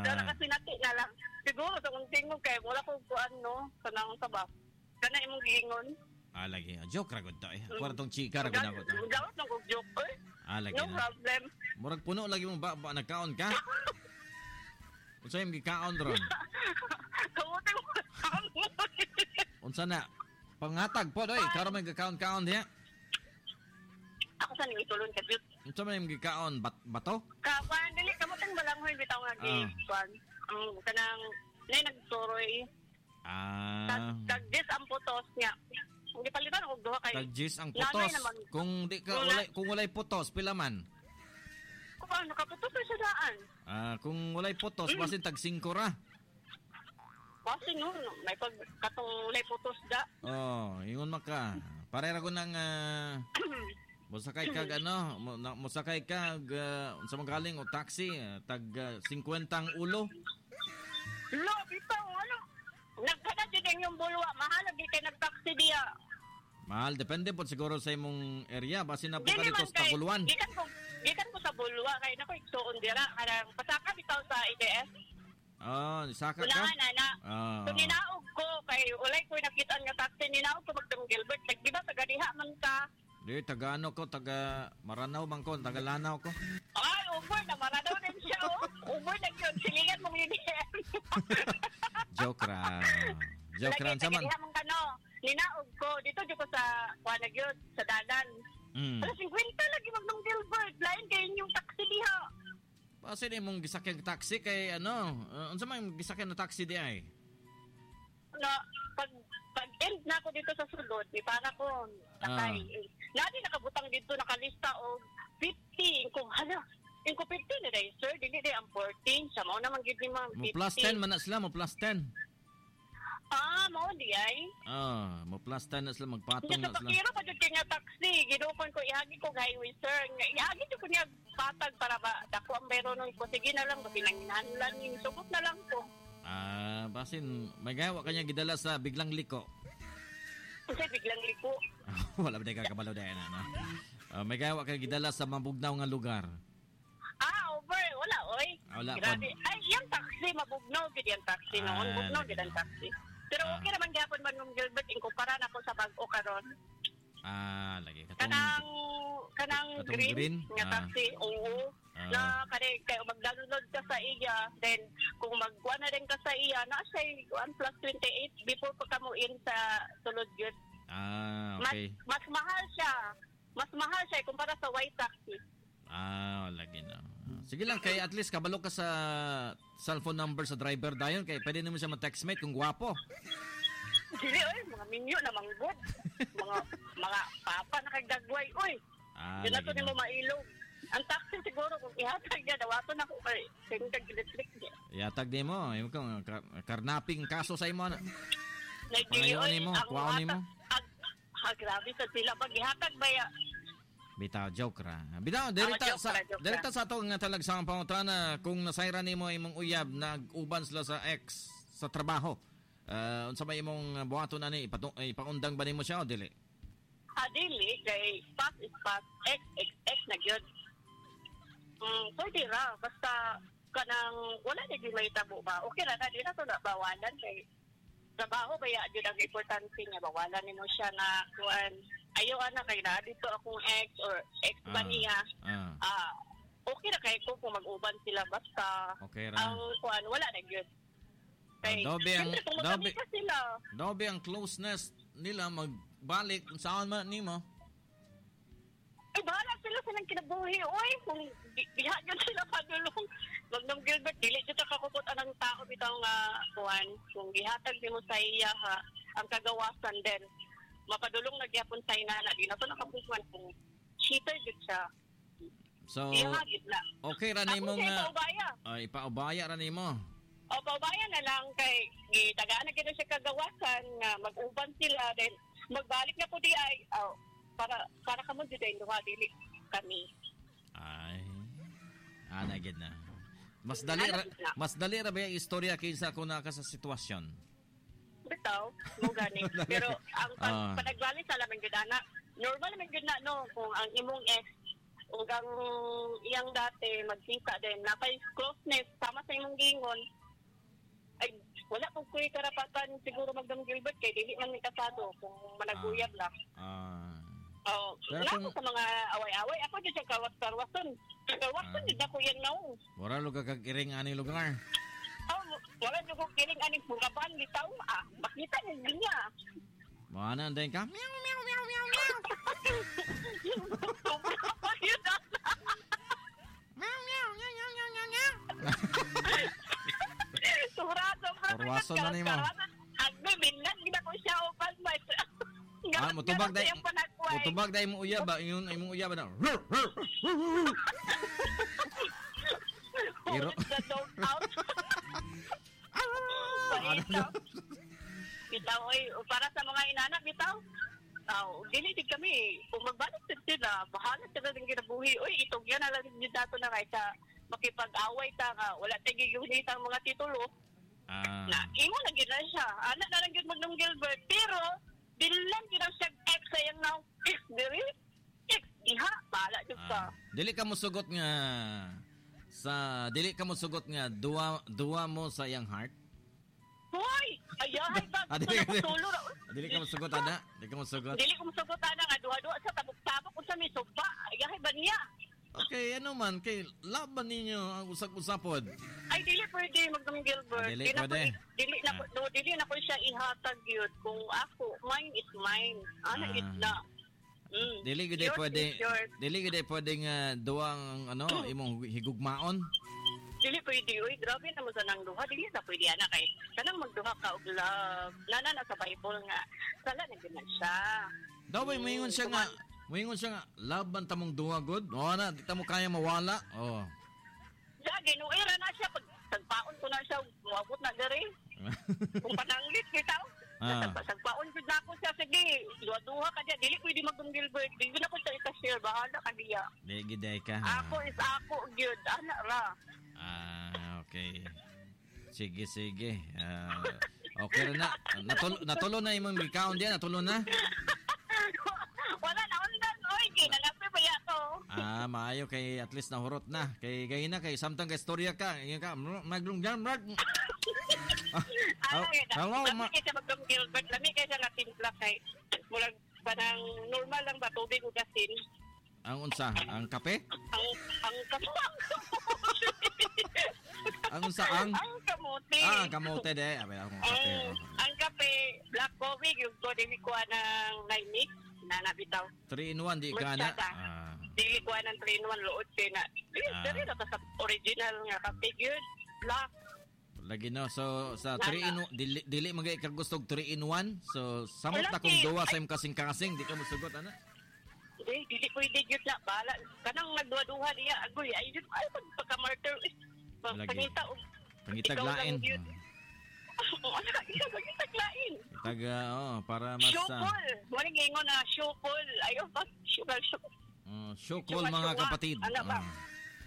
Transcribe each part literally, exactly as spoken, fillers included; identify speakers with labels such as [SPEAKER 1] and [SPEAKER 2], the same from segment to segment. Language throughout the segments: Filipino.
[SPEAKER 1] Daw nakasinati na lang. Siguro sa kung tingog kay wala ko kuan no kanang sabak. Kana imong giingon.
[SPEAKER 2] Ah, lagi. Joke ra gud to eh. Kwartong chika ra gud ako to.
[SPEAKER 1] Gawat nang kog joke eh.
[SPEAKER 2] Ah, lagi
[SPEAKER 1] No
[SPEAKER 2] na.
[SPEAKER 1] problem.
[SPEAKER 2] Murag puno lagi mo ba, ba nagkaon ka? Unsa imong gikaon ron?
[SPEAKER 1] Kamuti mo.
[SPEAKER 2] Unsa na? Pangatag po doy, karon may gikaon-kaon diha.
[SPEAKER 1] Ako sa ning itulon ka jud.
[SPEAKER 2] Unsa man imong gikaon? Bat bato?
[SPEAKER 1] Kapan dili kamutang balanghoy bitaw nga gi
[SPEAKER 2] Ah.
[SPEAKER 1] kuan. Ang kanang nay nagsuroy.
[SPEAKER 2] Ah.
[SPEAKER 1] Tag dis ang putos niya. Hindi palitan og duha kay.
[SPEAKER 2] Tagjis ang
[SPEAKER 1] Nanay
[SPEAKER 2] putos.
[SPEAKER 1] naman.
[SPEAKER 2] Kung di ka
[SPEAKER 1] Wala.
[SPEAKER 2] walay kung walay putos pila man?
[SPEAKER 1] Kung ano kaputos sa daan.
[SPEAKER 2] Ah, kung walay putos
[SPEAKER 1] Mm.
[SPEAKER 2] basin tag singko ra.
[SPEAKER 1] Kasi no, no, may pag katong lay putos da.
[SPEAKER 2] Oh, ingon maka. Parera ko nang uh, mosakay kag ano, mo- na- mosakay kag uh, unsa man galing o taxi uh, tag uh, fifty ang ulo.
[SPEAKER 1] Lo, bitaw ano. Nagkana jud ang yung bulwa, mahal di kay nagtaxi diya.
[SPEAKER 2] Mahal depende po siguro sa imong area basin na po
[SPEAKER 1] Dili
[SPEAKER 2] ka dito
[SPEAKER 1] man
[SPEAKER 2] sa
[SPEAKER 1] kay
[SPEAKER 2] Taguluan.
[SPEAKER 1] gikan ko gikan ko sa bulwa kay nako igsuon dira kanang pasaka bitaw sa I D S.
[SPEAKER 2] Oh, saka ka.
[SPEAKER 1] Unahan ana.
[SPEAKER 2] Ah.
[SPEAKER 1] So ninaog ko kay ulay ko nakita nga taxi ninaog ko magdang Gilbert nag di ba taga diha man ka.
[SPEAKER 2] Di taga ano ko, taga Maranaw man ko, taga Lanao ko.
[SPEAKER 1] Ay, Uber na maradaw din siya oh. Uber na yun silingan mong I D S.
[SPEAKER 2] Joke ra. Joke ra
[SPEAKER 1] Lagi,
[SPEAKER 2] sa man.
[SPEAKER 1] taga diha man kano. Ninaog ko dito di ko sa kuan gyud sa dalan.
[SPEAKER 2] Mm.
[SPEAKER 1] Pero fifty lagi magdang Gilbert lain kay yung taxi diha.
[SPEAKER 2] Basin imong gisakyan taxi kay ano, uh, unsa man imong gisakyan na taxi di ay?
[SPEAKER 1] Na pag pag end na ako dito sa sulod, di para ko sakay.
[SPEAKER 2] Ah.
[SPEAKER 1] Lagi nakabutang dito nakalista og fifty kung hala. Yung ko fifty na day, sir, dili day ang fourteen. Sa mao naman gid ni ma'am
[SPEAKER 2] Mo plus ten man na sila, mo plus ten.
[SPEAKER 1] Ah, mao di ay.
[SPEAKER 2] Ah, mo plus ten na sila magpatong
[SPEAKER 1] Nga
[SPEAKER 2] na
[SPEAKER 1] sa
[SPEAKER 2] sila.
[SPEAKER 1] pakiro pa jud kay nga taxi, gidupon ko ihagi ko highway sir. Nga ihagi jud ko niya patag para ba dako ang bayro nun ko sige na lang kasi nanginahanglan ni sugot na lang ko.
[SPEAKER 2] Ah, basin may gawa kanya gidala sa biglang liko.
[SPEAKER 1] Kasi biglang liko.
[SPEAKER 2] Wala ba day kakabalo day na, no? Ah, may gawa kay gidala sa mabugnaw nga lugar.
[SPEAKER 1] Ah, over. Wala, oy.
[SPEAKER 2] Ah, wala
[SPEAKER 1] Grabe.
[SPEAKER 2] pa.
[SPEAKER 1] Ay, yung taxi, mabugnaw gid yung taxi noon.
[SPEAKER 2] Ah,
[SPEAKER 1] Bugnaw
[SPEAKER 2] lagi
[SPEAKER 1] gid ang
[SPEAKER 2] na.
[SPEAKER 1] taxi. Pero
[SPEAKER 2] Ah.
[SPEAKER 1] okay naman gyapon man ng Gilbert inkumpara na ko sa bag-o karon.
[SPEAKER 2] Ah, lagi katong
[SPEAKER 1] Kanang kanang
[SPEAKER 2] Katong
[SPEAKER 1] green,
[SPEAKER 2] green?
[SPEAKER 1] nga
[SPEAKER 2] Ah.
[SPEAKER 1] taxi. Oo.
[SPEAKER 2] Ah.
[SPEAKER 1] Na kani kay mag-download ka sa iya, then kung magkuha na rin ka sa iya, na say one plus twenty-eight before pa ka mo in sa sulod gyud.
[SPEAKER 2] Ah,
[SPEAKER 1] Mas
[SPEAKER 2] okay.
[SPEAKER 1] mas mahal siya. Mas mahal siya kumpara sa white taxi.
[SPEAKER 2] Ah, lagi na. Sige lang kay at least kabalo ka sa cellphone number sa driver dayon kay pwede naman siya ma-textmate kung gwapo.
[SPEAKER 1] Dili oy, mga minyo na manggod. mga mga papa na kagdagway. Oy,
[SPEAKER 2] Ah,
[SPEAKER 1] di na
[SPEAKER 2] lagi
[SPEAKER 1] to nimo
[SPEAKER 2] na.
[SPEAKER 1] mailog. Ang taxi siguro kung ihatag niya, dawato na ko kay kung kag-electric niya.
[SPEAKER 2] Yatag di mo, imo kang kar- karnaping kaso sa imo na.
[SPEAKER 1] Like,
[SPEAKER 2] Pangayoan
[SPEAKER 1] oy,
[SPEAKER 2] nimo,
[SPEAKER 1] ang
[SPEAKER 2] kuwaon
[SPEAKER 1] ata-
[SPEAKER 2] nimo.
[SPEAKER 1] ag- Ah, grabe sa sila. Pag ihatag ba ya?
[SPEAKER 2] Bitaw joke ra. Bitaw direkta
[SPEAKER 1] joke
[SPEAKER 2] sa
[SPEAKER 1] ra, joke ra.
[SPEAKER 2] direkta sa ato nga talagsang pangutana kung nasayra nimo imong uyab nag-uban sila sa ex sa trabaho. Uh, unsa ba imong buhaton ani ipatong ipaundang ba nimo siya o dili?
[SPEAKER 1] Ah, dili. Kay pass is pass. X, X, X na yun. Mm, pwede ra. Basta kanang wala na di may tabo ba? Okay ra na. Di na to na bawalan. Kay trabaho ba ya yun ang importante niya. Bawalan nino siya na kuan. Ayaw ana kay na dito akong ex or ex ba
[SPEAKER 2] Ah,
[SPEAKER 1] niya.
[SPEAKER 2] ah.
[SPEAKER 1] Ah, okay na kay ko kung mag-uban sila basta
[SPEAKER 2] Okay ra.
[SPEAKER 1] ang kuan wala na yun. Kay,
[SPEAKER 2] Ah, dobe ang-
[SPEAKER 1] siyempre, kung
[SPEAKER 2] dobe-
[SPEAKER 1] magkabisa sila.
[SPEAKER 2] Dobe ang closeness nila magbalik saan man nimo.
[SPEAKER 1] Ay, bahala sila silang kinabuhi. Uy, kung di- diha yun sila padulong. Magnam Gilbert, dili dito kakupot anang tao bitaw nga kuhan. Kung gihatag di mo sa iya ha, ang kagawasan din. Mapadulong na gyapon sa inana. Di na to nakapukuan kung cheater gid siya.
[SPEAKER 2] So
[SPEAKER 1] Iya nga gid na.
[SPEAKER 2] okay ra
[SPEAKER 1] Ako
[SPEAKER 2] nimo
[SPEAKER 1] siya
[SPEAKER 2] nga
[SPEAKER 1] ipaubaya.
[SPEAKER 2] ay ipaubaya ra nimo.
[SPEAKER 1] O, paubaya na lang kay gitagaan na gid siya kagawasan nga mag-uban sila. Then, magbalik na po di ay, oh, para para kamo di ay duha dili kami.
[SPEAKER 2] Ay. Ana gid na. Mas dali ra,
[SPEAKER 1] Ana gid na.
[SPEAKER 2] mas dali ra ba yung istorya kaysa kung naka sa sitwasyon?
[SPEAKER 1] Bitaw, mo gani. Pero ang pag,
[SPEAKER 2] Ah.
[SPEAKER 1] panagbalik sa lamin gud ana, normal man gud na no kung ang imong ex ug ang iyang dati magkita din na kay closeness sama sa imong gingon. Ay wala ko kuy karapatan siguro magdam Gilbert kay dili man mi kasado kung managuyab lang.
[SPEAKER 2] Ah.
[SPEAKER 1] Oh,
[SPEAKER 2] Pero
[SPEAKER 1] wala
[SPEAKER 2] kung-
[SPEAKER 1] ko sa mga away-away ako di sa kawas-kawason. Kawason
[SPEAKER 2] Ah.
[SPEAKER 1] di ako yan now.
[SPEAKER 2] Wala lugar kag iring ani lugar.
[SPEAKER 1] Oh, wala niyo kong kiling aning bungaban bitaw. Ah, makita niyo niya.
[SPEAKER 2] Mana din ka? Meow meow meow meow meow.
[SPEAKER 1] Yun na.
[SPEAKER 2] Meow meow meow meow meow meow, meow.
[SPEAKER 1] Surado pa.
[SPEAKER 2] Orwason na ni mo.
[SPEAKER 1] Agbe binan gina ko siya opas ba.
[SPEAKER 2] Ah, mutubag day.
[SPEAKER 1] Yung panagway.
[SPEAKER 2] Mutubag day mo uya ba? Ingon imong uya ba na? Iro.
[SPEAKER 1] Hold the dog out. Bitaw. Bitaw, oy, para sa mga inanak, bitaw. Oh, dili din kami. Kung magbalik din sila, bahala sila din kinabuhi. Uy, itong yan na lang din dato na kahit sa makipag-away ta nga. Wala tayong gigunita ang mga titulo.
[SPEAKER 2] Ah.
[SPEAKER 1] Na, imo na gina siya. Anak na lang yun mag Gilbert. Pero, bilang gina siya ex sayang now. Ex, diri? Ex, iha. Bahala din
[SPEAKER 2] Ah.
[SPEAKER 1] ka.
[SPEAKER 2] Dili ka mo sugot nga sa dili ka mo sugot nga duwa duwa mo sa iyang heart.
[SPEAKER 1] Hoy! Ayahay ba?
[SPEAKER 2] Ah,
[SPEAKER 1] Gusto
[SPEAKER 2] dili-
[SPEAKER 1] na kutulo na.
[SPEAKER 2] Dili ka mo sugot ana. Dili ka mo sugot.
[SPEAKER 1] Dili ko masagutan na nga. Duha-duha sa tabok-tabok ko sa misuba. Ayahay ba niya?
[SPEAKER 2] Okay, ano man kay laban ninyo ang usag-usapod.
[SPEAKER 1] Ay, dili pwede magdang Gilbert.
[SPEAKER 2] Ah, dili
[SPEAKER 1] na
[SPEAKER 2] pwede.
[SPEAKER 1] ko- Dili na ko,
[SPEAKER 2] Ah.
[SPEAKER 1] do, dili na ko siya ihatag yun. Kung ako, mine is mine. Ana,
[SPEAKER 2] Ah.
[SPEAKER 1] is na. Mm.
[SPEAKER 2] Dili gid
[SPEAKER 1] Yours
[SPEAKER 2] pwede.
[SPEAKER 1] is yours.
[SPEAKER 2] Dili gid pwede nga duwang ano imong higugmaon.
[SPEAKER 1] Dili pwede. Uy, grabe naman sa nang duha. Dili na pwede, anak. Kay, kanang magduha ka og love. Nana na sa Bible nga. Sala na gina siya.
[SPEAKER 2] Daw bay moingon siya nga moingon siya nga laban tamong duha god. O na, di ta mo kaya mawala. Oh.
[SPEAKER 1] Siya, ginuira na siya. Pag tagpaon ko na siya, muabot na diri. Kung pananglit, bitaw.
[SPEAKER 2] Ah.
[SPEAKER 1] Sagpaon jud na ako siya, sige, duha-duha ka diya. Dili pwede magdang Gilbert. Dili na ko siya ika-share. Bahala ka diya.
[SPEAKER 2] Di gid ka.
[SPEAKER 1] Ako is ako, gyud. Ana ra.
[SPEAKER 2] Ah, okay. Sige, sige. Ah, okay ra na. Natulo, natulo na imong gikaon diyan, natulo na.
[SPEAKER 1] Wala na undan. Oy, ginanapi ba yato?
[SPEAKER 2] Ah, maayo kay at least nahurot na. Kay gay na kay samtang kay istorya ka. Ingon ka, maglunggan brad.
[SPEAKER 1] Ano
[SPEAKER 2] Oh,
[SPEAKER 1] yun?
[SPEAKER 2] hello,
[SPEAKER 1] Lami
[SPEAKER 2] ma-
[SPEAKER 1] kayo siya magdang Gilbert. Lami kayo siya natimpla kay mulag panang normal lang ba tubig o gasin.
[SPEAKER 2] Ang unsa, ang kape?
[SPEAKER 1] Ang ang kaswang.
[SPEAKER 2] Ang unsa ang
[SPEAKER 1] Ang kamuti.
[SPEAKER 2] Ah, ang kamote de. Abi ako kape.
[SPEAKER 1] Ang, ang kape, black coffee, yung ko, dili ko ng nine mix, na nabitaw.
[SPEAKER 2] three in one di ka na.
[SPEAKER 1] Masyada.
[SPEAKER 2] Ah.
[SPEAKER 1] Dili ko ng three in one lood kay na. Dili,
[SPEAKER 2] Ah.
[SPEAKER 1] dili na ta sa original nga kape, yun. Black.
[SPEAKER 2] Lagi no. So sa three in one dili dili magay ka gustog three in one. So samot na kung
[SPEAKER 1] Lagi.
[SPEAKER 2] duwa sa imong kasing-kasing di ka mosugot ana.
[SPEAKER 1] Dili, dili pwede yun na. Bala. Kanang nagduha-duha niya. Agoy, ay yun. Ay, pagka-martyr.
[SPEAKER 2] Lagi.
[SPEAKER 1] Pangita.
[SPEAKER 2] Pangitag
[SPEAKER 1] Ikaw lang
[SPEAKER 2] lain.
[SPEAKER 1] yun. Ano ka? Ikaw lang yung taglain.
[SPEAKER 2] Tag oh, para mas uh,
[SPEAKER 1] Shukol. Muna ngayon na shukol. Ayaw ba? Shukol, shukol.
[SPEAKER 2] uh, syukol
[SPEAKER 1] Syuka,
[SPEAKER 2] mga
[SPEAKER 1] syuka.
[SPEAKER 2] kapatid.
[SPEAKER 1] Ano ba?
[SPEAKER 2] Ah.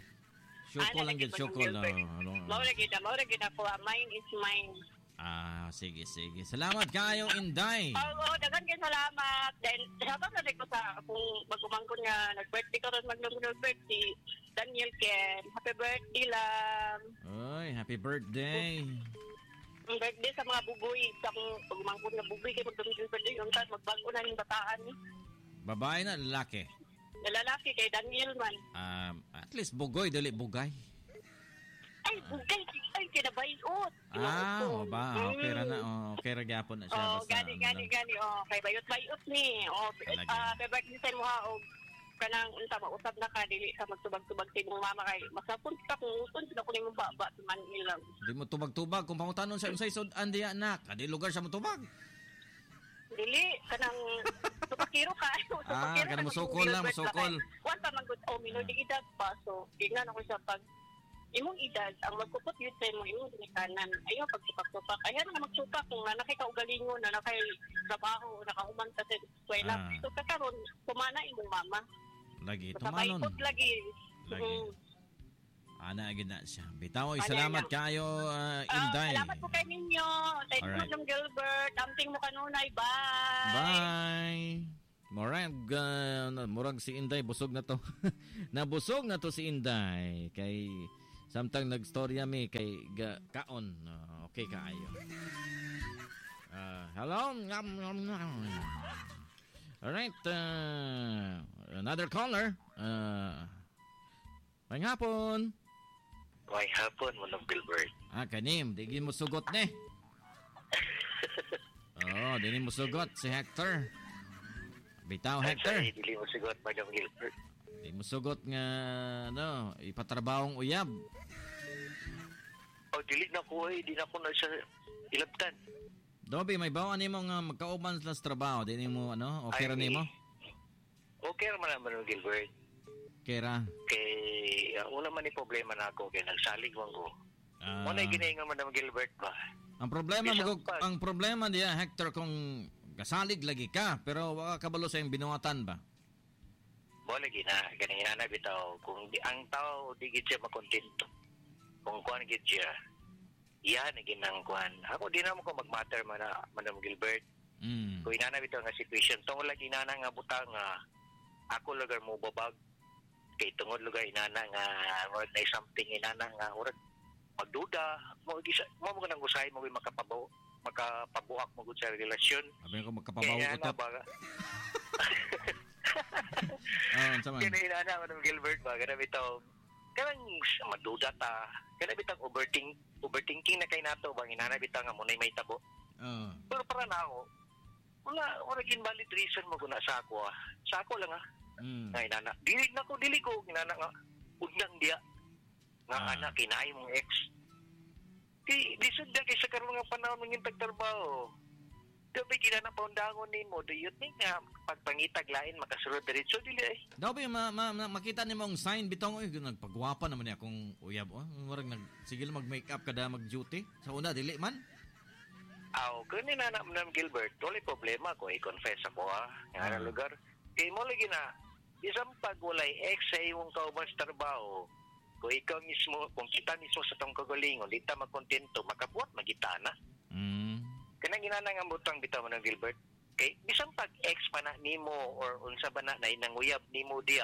[SPEAKER 2] Syukol
[SPEAKER 1] Ano,
[SPEAKER 2] lang gid
[SPEAKER 1] lagi
[SPEAKER 2] syukol.
[SPEAKER 1] pag-
[SPEAKER 2] Oh, ano.
[SPEAKER 1] Maura gina, maura gina ko. Mine is mine.
[SPEAKER 2] Ah, sige sige. Salamat kayo Inday.
[SPEAKER 1] Oo, oh, dagan kayo salamat. Then, habang na ko sa kung magumangkon nga nag-birthday ko rin mag-birthday birthday, Daniel Ken. Happy birthday lang.
[SPEAKER 2] Oy, happy birthday.
[SPEAKER 1] Ang birthday sa mga bugoy. Sa kung magumangkon nga bugoy kayo mag-birthday birthday. Yung tayo magbago na yung bataan.
[SPEAKER 2] Babae na lalaki.
[SPEAKER 1] Lalaki kay Daniel man.
[SPEAKER 2] Um, at least bugoy dili bugay.
[SPEAKER 1] Ay, bugay. Ay, kinabayot.
[SPEAKER 2] Ah, o ba? Okay ra na. Oh, okay ra gyapon na siya
[SPEAKER 1] Oh,
[SPEAKER 2] basta.
[SPEAKER 1] gani,
[SPEAKER 2] ano
[SPEAKER 1] gani,
[SPEAKER 2] lang.
[SPEAKER 1] gani. Oh, kay bayot-bayot ni. Oh,
[SPEAKER 2] Talaga.
[SPEAKER 1] ah, kay birthday sa mo ha. Oh, kanang unta mausap na ka dili ka magtubag-tubag sa imong mama kay masapon ka kung uton sila ko nimong baba sa Manila.
[SPEAKER 2] Di mo tubag-tubag kung pangutanon sa unsay sud-an diya anak. Adi lugar siya mo tubag.
[SPEAKER 1] Dili kanang tupakiro ka.
[SPEAKER 2] Ah, kanang musukol lang, musukol.
[SPEAKER 1] Wan pa man gud oh minor di edad pa so tingnan ako siya pag imong edad ang magkupot yun sa imong imong ginikanan. Ayaw pagsupak-supak. Ayaw na magsupak kung na nakay kaugalingon, na nakay trabaho, nakahuman ka sa eskwela.
[SPEAKER 2] Ah.
[SPEAKER 1] So kakaron kumana imong mama.
[SPEAKER 2] Lagi
[SPEAKER 1] Sa
[SPEAKER 2] tumanon.
[SPEAKER 1] baikot lagi.
[SPEAKER 2] Lagi.
[SPEAKER 1] Mm.
[SPEAKER 2] Ana gid na siya. Bitaw,
[SPEAKER 1] Ano
[SPEAKER 2] salamat
[SPEAKER 1] yan?
[SPEAKER 2] kayo uh,
[SPEAKER 1] Ah,
[SPEAKER 2] Inday.
[SPEAKER 1] salamat po kay ninyo. Thank you
[SPEAKER 2] Alright.
[SPEAKER 1] ng Gilbert. Amting mo kanunay. Bye.
[SPEAKER 2] Bye. Murag, uh, murag si Inday, busog na to. Nabusog na to si Inday. Kay, samtang nag-storya mi, kay ga, kaon. Uh, okay, kaayo. Uh, hello? Alright, uh, another caller. Uh, may hapon.
[SPEAKER 3] May hapon, Manong Gilbert.
[SPEAKER 2] Ah, kanim, di mo sugot ne. Oo, oh, di mo sugot si Hector. Bitaw, Hector.
[SPEAKER 3] Ay, dili mo sugot, Manong Gilbert.
[SPEAKER 2] Di mo sugot nga, ano, ipatrabahong uyab.
[SPEAKER 3] O, dili na ko eh, di na ko na siya ilabtan.
[SPEAKER 2] Dobi, may bawa ni mo nga magkauban sa trabaho. Di mo, ano, okay ra ni mo?
[SPEAKER 3] Okay naman naman, Manong Gilbert.
[SPEAKER 2] Kera?
[SPEAKER 3] Kay, uh, wala man yung problema na ako, kaya nagsalig man ko.
[SPEAKER 2] Ah.
[SPEAKER 3] Muna yung ginahingan mo naman, Gilbert ba?
[SPEAKER 2] Ang problema,
[SPEAKER 3] Isang
[SPEAKER 2] mag-
[SPEAKER 3] pag-
[SPEAKER 2] ang problema diya, Hector, kung kasalig lagi ka, pero waka kabalo sa yung binuhatan ba?
[SPEAKER 3] Mo lagi na, ganyan na bitaw. Kung di, ang tao, di gid siya makontento. Kung kuhan gid siya, iyan, ginang kuhan. Ako, di naman ko mag-matter man na, Manong Gilbert.
[SPEAKER 2] Mm.
[SPEAKER 3] Kung inana bitaw nga situation, tungkol lagi inana nga butang nga, ako lugar mo babag, kay tungod lugar inana nga, or na something inana nga, or magduda, mo gisa, mo mo nang usahay mo makapabaw, makapabuak mo gud sa relasyon.
[SPEAKER 2] Sabi ko magkapabaw
[SPEAKER 3] Kaya
[SPEAKER 2] utot.
[SPEAKER 3] ba?
[SPEAKER 2] Oh, sama.
[SPEAKER 3] Kaya inana mo ng Gilbert ba, kada bitaw, kanang maduda ta, kada bitaw overthink, overthinking na kay nato bang inana bitaw nga munay may tabo.
[SPEAKER 2] Oh.
[SPEAKER 3] Pero para na ako, wala, wala invalid reason mo guna sa ako ah. Sa ako lang ah.
[SPEAKER 2] Mm.
[SPEAKER 3] Nga inana. Dili na ko, dili ko, inana nga, unang diya. Nga
[SPEAKER 2] Ah.
[SPEAKER 3] anak, kinaay mong ex. Di, di sudya kay sa karoon nga panahon mong yung tagtrabaho. Dabi ginana pa undangon ni mo, do you think nga pagpangitag lain makasulod diretso dili eh.
[SPEAKER 2] Dabi, ma, ma, ma, makita ni mong sign bitong, oy, nagpagwapa naman niya akong uyab. Oh. Murag nag, sige lang mag-makeup kada mag-duty. Sa una, dili man.
[SPEAKER 3] Aw, kung ninana mo ng Gilbert, wala problema ko, i-confess ako ha. Nga
[SPEAKER 2] Ah.
[SPEAKER 3] na lugar. Kaya mo lagi na, isang pag walay ex sa iyong kauban sa trabaho, kung ikaw mismo, kung kita mismo sa tong kagalingon, di ta magkontento, makabuat, magita na.
[SPEAKER 2] Mm.
[SPEAKER 3] Kanang ginana nga butang bitaw mo ng Gilbert. Kay, bisang pag ex pa na nimo, or unsa ba na, na inanguyab nimo diya,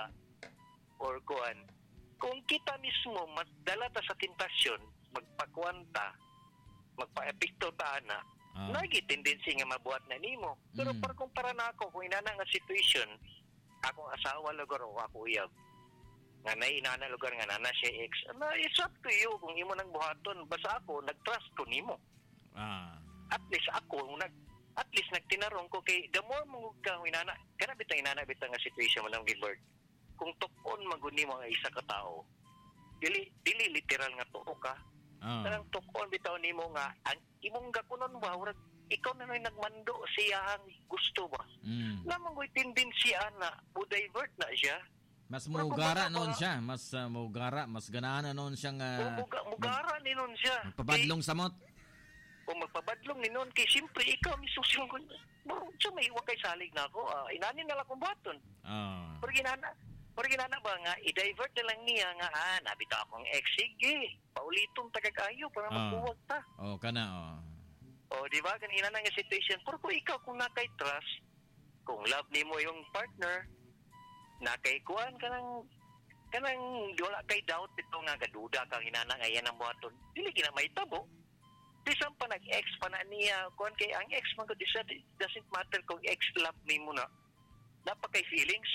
[SPEAKER 3] or kuan, kung kita mismo, madala ta sa tentasyon, magpakwanta, magpa-epekto ta na,
[SPEAKER 2] Ah.
[SPEAKER 3] lagi tendency nga mabuhat na nimo. Pero
[SPEAKER 2] Mm.
[SPEAKER 3] par kumpara na ako, kung inana nga situation, akong asawa lugar o ako uyab, nga na inana lugar nga nana siya ex, na it's up to you kung imo nang buhaton. Basta ako, nag-trust ko nimo.
[SPEAKER 2] Ah.
[SPEAKER 3] At least ako, nag, at least nagtinarong ko kay, the more mo ka, inana, kana bitang inana bitang nga situation mo ng Gilbert, kung tukon maguni mo nga isa ka tao, dili, dili literal nga tuo ka,
[SPEAKER 2] Ah.
[SPEAKER 3] Kanang tukon bitaw nimo nga ang imong gakunon ba urag ikaw na may nagmando siya ang gusto ba.
[SPEAKER 2] Mm.
[SPEAKER 3] Lamang ko'y tendency ana mo divert na siya.
[SPEAKER 2] Mas
[SPEAKER 3] Pero
[SPEAKER 2] mugara
[SPEAKER 3] kung
[SPEAKER 2] noon
[SPEAKER 3] baka-
[SPEAKER 2] siya. Mas uh, mugara. Mas ganahan na noon siyang uh,
[SPEAKER 3] o muga, mugara ni nun siya.
[SPEAKER 2] magpabadlong samot.
[SPEAKER 3] Kay, o magpabadlong ni nun kay siyempre ikaw mismo siyang bro, siya may iwa kay salig na ako. Ah, inani na lang kong baton.
[SPEAKER 2] Ah.
[SPEAKER 3] Pero ginana, pero ginana ba nga, i-divert na lang niya nga, ah, nabitaw akong ex, sige, paulitong tagakayo para
[SPEAKER 2] Ah.
[SPEAKER 3] magbuwag ta.
[SPEAKER 2] Oh, kana oh.
[SPEAKER 3] O, di ba? Ganina na nga situation. Pero kung ikaw, kung nakay trust, kung love ni mo yung partner, nakay kuhan ka ng, ka ng, wala kay doubt, ito nga, gaduda kang inana nga yan ang buhaton. Dili gina may tabo. Bisan pa nag-ex pa na niya, kuhan kay, ang ex man ko, doesn't matter kung ex love ni mo na, dapat kay feelings.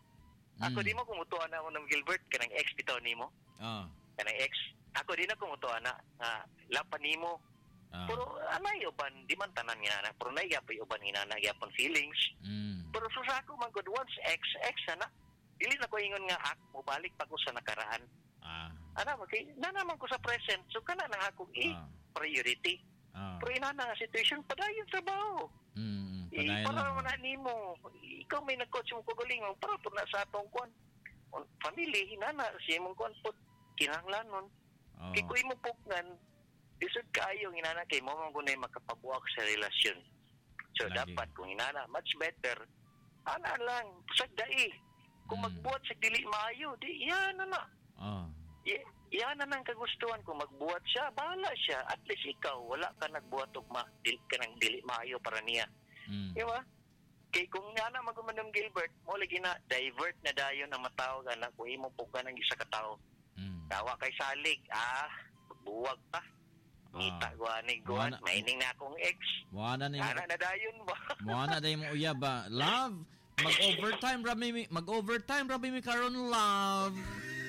[SPEAKER 3] Ako
[SPEAKER 2] Mm.
[SPEAKER 3] di mo kumutuan na ako ng Gilbert, kanang ex bitaw ni mo,
[SPEAKER 2] Ah.
[SPEAKER 3] kanang ex. Ako di na kumutuan na, nga, love pa ni mo,
[SPEAKER 2] Ah.
[SPEAKER 3] pero anay uban di man tanan nga na pero nay yapay uban nga na yapon feelings
[SPEAKER 2] Mm.
[SPEAKER 3] pero sa ako man good once ex ex na dili na ko ingon nga ako balik pa ko sa nakaraan
[SPEAKER 2] Ah.
[SPEAKER 3] ana mo kay na naman ko sa present so kana na ako i
[SPEAKER 2] Ah.
[SPEAKER 3] priority
[SPEAKER 2] Ah.
[SPEAKER 3] pero ina na nga situation padayon trabaho
[SPEAKER 2] Mm.
[SPEAKER 3] eh,
[SPEAKER 2] Padayon
[SPEAKER 3] para
[SPEAKER 2] lang.
[SPEAKER 3] man na nimo ikaw may nag-coach mo kagalingon para po na sa atong kwan family hinana siya mong kwan po kinahanglanon
[SPEAKER 2] Oh.
[SPEAKER 3] kay ko imo pugnan isod kayo ng inana kay mo man gunay makapabuak sa relasyon. So
[SPEAKER 2] Lagi.
[SPEAKER 3] dapat kung inana much better ana lang sa dai. Kung
[SPEAKER 2] Mm.
[SPEAKER 3] magbuhat sa dili maayo, di yan na na.
[SPEAKER 2] Oh.
[SPEAKER 3] Y- yan na nang kagustuhan kung magbuhat siya, bahala siya. At least ikaw wala ka nagbuhat og ma dili ka nang dili maayo para niya.
[SPEAKER 2] Mm.
[SPEAKER 3] Di ba? Kay kung nga na magumanong Gilbert, mo lagi na divert na dayon ang matawag anak ko imo pugka ng isa ka tawo.
[SPEAKER 2] Mm.
[SPEAKER 3] Tawa kay salig, ah, buwag ta. Ngita
[SPEAKER 2] Ah.
[SPEAKER 3] guani
[SPEAKER 2] Wala-
[SPEAKER 3] guwan, maining na akong ex.
[SPEAKER 2] Mo na ni
[SPEAKER 3] Ana na dayon ba?
[SPEAKER 2] mo na day mo uya ba? Love, mag-overtime rabi mi, mag-overtime rabi mi karon love.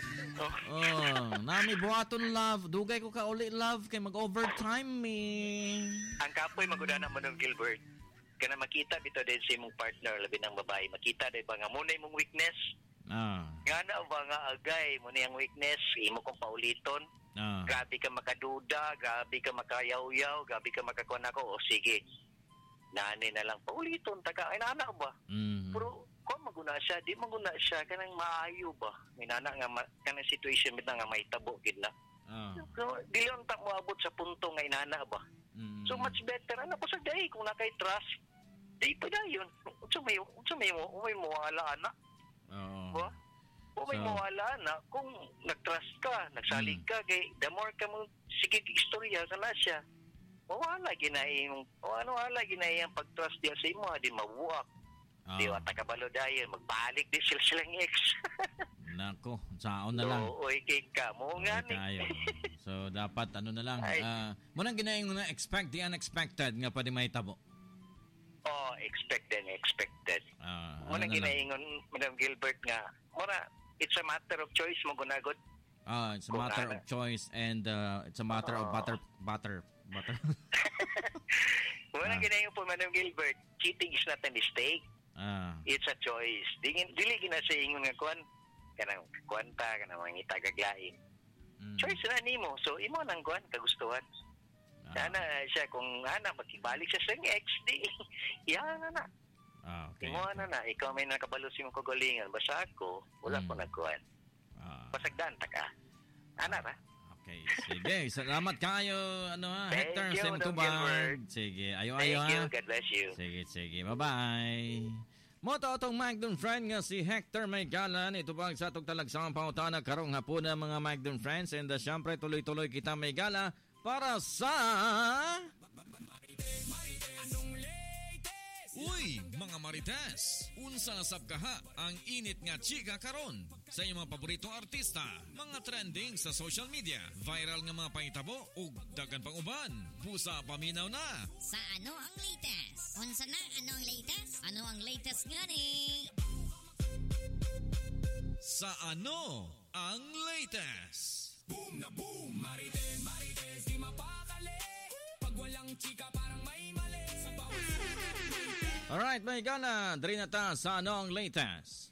[SPEAKER 2] Oh, nami buhaton love. Dugay ko ka uli love kay mag-overtime mi.
[SPEAKER 3] Ang kapoy magudana mo ng Gilbert. Kana makita bitaw din sa imong partner labi ng babae, makita day ba nga muna imong weakness.
[SPEAKER 2] Ah.
[SPEAKER 3] Nga na ba nga agay mo na yung weakness, imo kong pauliton.
[SPEAKER 2] Ah.
[SPEAKER 3] Grabe ka makaduda, grabe ka makayaw-yaw, grabe ka makakuha na ko. O sige, nani na lang pauliton, taga, ay nana ba?
[SPEAKER 2] Mm.
[SPEAKER 3] Pero kung maguna siya, di maguna siya, kanang maayo ba? May nana nga, ma, kanang situation bita nga may tabo, gid na.
[SPEAKER 2] Ah.
[SPEAKER 3] So, di lang ta moabot sa punto nga inana ba?
[SPEAKER 2] Mm.
[SPEAKER 3] So much better, ano pa sa day, kung nakay trust, di pa na yun. So may, so may, may mawala na.
[SPEAKER 2] Oo.
[SPEAKER 3] Ba? O may
[SPEAKER 2] So-
[SPEAKER 3] mawala na kung nag-trust ka, nagsalig
[SPEAKER 2] Mm.
[SPEAKER 3] ka, kay the more ka mong sige istorya sa na siya, mawala ginay yung, o ano wala ginay yung pag-trust diya sa imo, di mabuwak.
[SPEAKER 2] Ah.
[SPEAKER 3] Di wa takabalo dayon, magbalik di sila silang ex.
[SPEAKER 2] Nako, saon na lang.
[SPEAKER 3] Oo, oy kay ka mo nga
[SPEAKER 2] Okay,
[SPEAKER 3] ni.
[SPEAKER 2] tayo. So dapat ano na lang.
[SPEAKER 3] Ay.
[SPEAKER 2] Ah, mo nang ginaing na expect the unexpected nga pa di mahitabo.
[SPEAKER 3] Oh, expected, expected.
[SPEAKER 2] Ah,
[SPEAKER 3] Mo
[SPEAKER 2] ano
[SPEAKER 3] nang
[SPEAKER 2] na lang.
[SPEAKER 3] ginaingon Madam Gilbert nga, mo na, it's a matter of choice mo gunagod.
[SPEAKER 2] Ah, it's a
[SPEAKER 3] Kung
[SPEAKER 2] matter
[SPEAKER 3] ano.
[SPEAKER 2] of choice and uh, it's a matter of
[SPEAKER 3] Oo.
[SPEAKER 2] butter butter butter.
[SPEAKER 3] Mo nang
[SPEAKER 2] Ah.
[SPEAKER 3] ginaingon po Madam Gilbert, cheating is not a mistake.
[SPEAKER 2] ah.
[SPEAKER 3] It's a choice. Dili dili gina sa ingon nga kuan kanang kwanta kanang mga itagaglain.
[SPEAKER 2] Mm.
[SPEAKER 3] Choice na nimo. So imo nang kuan kagustuhan.
[SPEAKER 2] Ah,
[SPEAKER 3] Sana siya kung ana makibalik siya sa iyang ex di. Iya na na.
[SPEAKER 2] ah, okay.
[SPEAKER 3] Imo na na ikaw may nakabalo sa imong kagalingan basta ako wala
[SPEAKER 2] Mm.
[SPEAKER 3] ko nagkuan.
[SPEAKER 2] Ah,
[SPEAKER 3] Pasagdan ta ka. Ana ra.
[SPEAKER 2] okay. Sige, salamat kayo ano ha,
[SPEAKER 3] Thank
[SPEAKER 2] Hector
[SPEAKER 3] you,
[SPEAKER 2] sa imong
[SPEAKER 3] Madam
[SPEAKER 2] tubag.
[SPEAKER 3] Gilbert.
[SPEAKER 2] Sige, ayo
[SPEAKER 3] Thank
[SPEAKER 2] ayo
[SPEAKER 3] you.
[SPEAKER 2] ha.
[SPEAKER 3] God bless you.
[SPEAKER 2] Sige, sige. Bye-bye. Moto atong Magdon friend nga si Hector Maygalan. Ito ba sa atong talagsang pautana karong hapon na mga Magdon friends. And uh, syempre tuloy-tuloy kita may gala para sa...
[SPEAKER 4] Uy, mga Marites! Unsa na sab kaha ang init nga chika karon sa inyong mga paboritong artista, mga trending sa social media, viral nga mga pangitabo ug dagan pang uban. Busa paminaw na.
[SPEAKER 5] Sa ano ang latest? Unsa na ano ang latest? Ano ang latest ngani?
[SPEAKER 4] Sa ano ang latest?
[SPEAKER 6] Boom na boom, Marites, Marites, di mapakali. Pag walang chika parang may mali. Sa bawat
[SPEAKER 2] Alright, may gala. Dali na ta sa ano ang latest.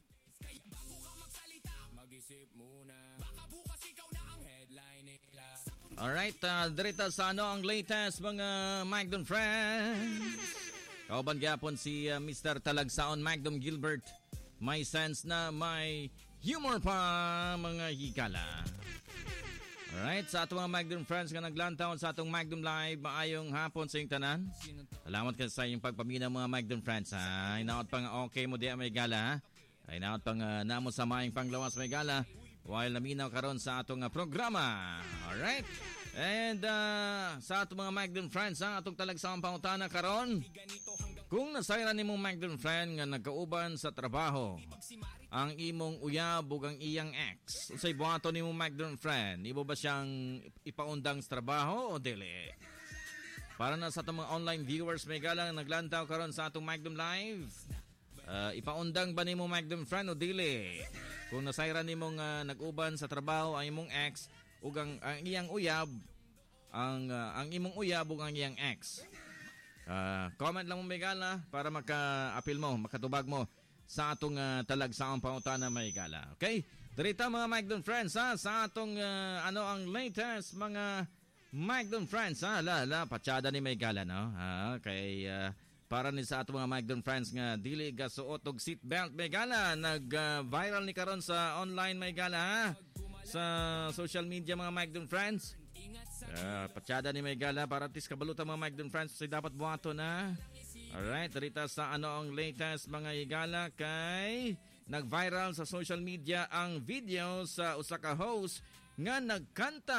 [SPEAKER 6] mag-isip muna. Baka bukas ikaw na ang headline nila.
[SPEAKER 2] Alright, uh, dali ta sa ano ang latest mga Magdon friends. Kauban gyapon si uh, Mister Talagsaon Magdon Gilbert. May sense na may humor pa mga hikala. Alright, sa atong mga Magdon friends nga naglantaon sa atong Magdon Live, maayong hapon sa iyong tanan. Salamat ka sa iyong pagpaminaw mga Magdon friends ha. Inaot pang okay mo di may gala ha. Ay naot pang uh, namo sa maayong panglawas may gala while naminaw karon sa atong uh, programa. Alright? And uh, sa atong mga Magdon friends ha, atong talagsang pangutana karon. Kung nasayran nimong Magdon friend nga nagkauban sa trabaho, ang imong uyab ug ang iyang ex, unsay buhaton nimong Magdon friend? Ibo ba siyang ipaundang sa trabaho o dili? Para na sa atong mga online viewers may galang naglantaw karon sa atong Magdon Live. Uh, ipaundang ba nimo Magdon friend o dili? Kung nasayran nimong uh, nag-uban sa trabaho ang imong ex ug ang, ang iyang uyab, ang uh, ang imong uyab ug ang iyang ex. Uh, comment lang mo may gala para maka-appeal mo, makatubag mo sa atong uh, talagsaang pangutana may gala. Okay? Dirita mga Magdon friends ha, sa atong uh, ano ang latest mga Magdon friends ha. La, la, patsada ni may gala no? Ha, kay uh, para ni sa atong mga Magdon friends nga dili gasuot og seatbelt may gala. Nag-viral uh, ni karon sa online may gala ha. Sa social media mga Magdon friends. Uh, patsada ni may gala para tis kabalutan mga Magdon friends say dapat buhato na. Alright, rita sa ano ang latest mga higala kay nag-viral sa social media ang video sa usa ka host nga nagkanta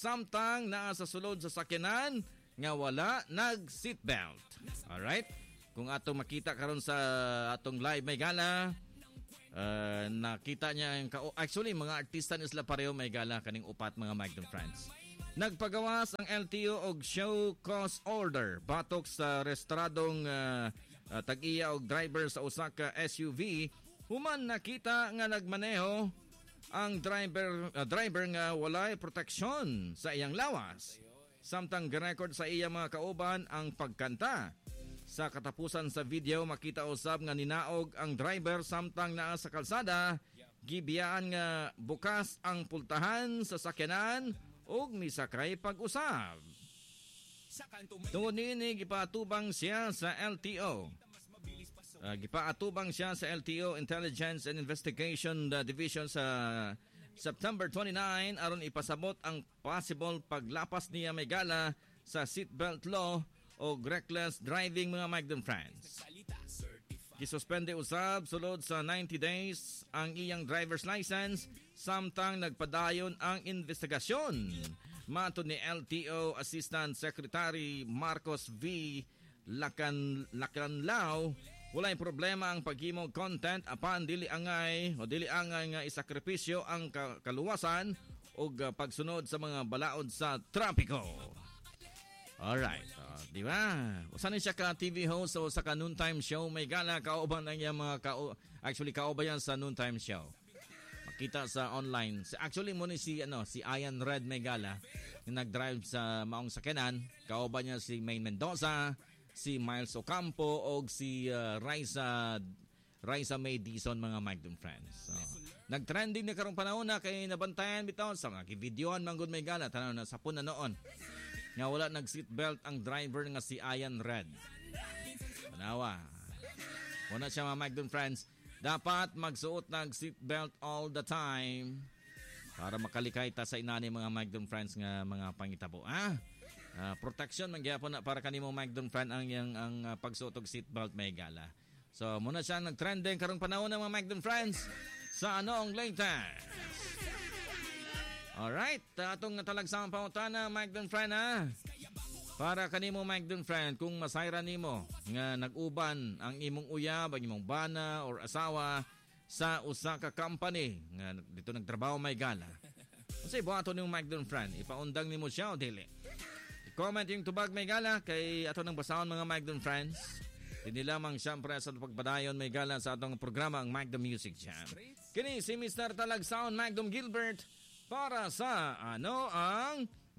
[SPEAKER 2] samtang naa sa sulod sa sakyanan nga wala nag-seatbelt. Alright? kung atong makita karon sa atong live may gala, uh, nakita niya yung ka- actually mga artista ni sila pareho may gala kaning upat mga Magdon friends. Nagpagawas ang L T O og show cause order batok sa restauradong uh, uh, tag-iya og driver sa usa ka S U V. Human nakita nga nagmaneho ang driver uh, driver nga walay proteksyon sa iyang lawas. Samtang girecord sa iya mga kauban ang pagkanta. Sa katapusan sa video makita usab nga ninaog ang driver samtang naa sa kalsada, gibiyaan nga bukas ang pultahan sa sakyanan ug misakay pag-usab. Tungod niini gipaatubang siya sa L T O. Uh, gipaatubang siya sa L T O Intelligence and Investigation Division sa September twenty-ninth aron ipasabot ang possible paglapas niya may gala sa seatbelt law o reckless driving mga Magdon friends. Gisuspende usab sulod sa ninety days ang iyang driver's license samtang nagpadayon ang investigasyon. Matud ni L T O Assistant Secretary Marcos V. Lacan Lacanlao, walay problema ang paghimong content apan dili angay o dili angay nga isakripisyo ang kaluwasan o pagsunod sa mga balaod sa trapiko. Alright, uh, di ba? Usan siya ka T V host o sa ka noontime show may gala kauban ang iyang mga kao, actually kauban yan sa noontime show. Makita sa online. Actually mo ni si ano si Ian Red may gala yung nag-drive sa maong sakyanan, kauban niya si Maine Mendoza, si Miles Ocampo o si uh, Raisa Raisa May Dizon mga Magdon friends. So, nag-trending na karong panahon na kay nabantayan bitaw sa mga videoan manggod may gala tanaw na sapon na noon. Nga wala nag-seatbelt ang driver nga si Ian Red. Manawa. Wala siya mga Magdon friends. Dapat magsuot ng seatbelt all the time para makalikay ta sa inani mga Magdon friends nga mga pangitabo. Ah, uh, protection man gyapon na para kanimo Magdon friend ang yang ang uh, pagsuot og seatbelt may gala. So muna siya nag-trending karong panahon ng mga Magdon friends sa ano ang latest. Alright, atong talagsamang pangutana, Magdon friend ha. Para kanimo Magdon friend, kung masayra nimo nga nag-uban ang imong uyab, ang imong bana or asawa sa usa ka company nga dito nagtrabaho may gala. Unsay buhaton nimo Magdon friend? Ipaundang nimo siya o dili? I-comment yung tubag may gala kay ato nang basahon mga Magdon friends. Hindi lamang siyempre sa pagpadayon may gala sa atong programa ang Magdon Music Jam. Kini si Mister Talagsaon Magdon Gilbert para sa ano ang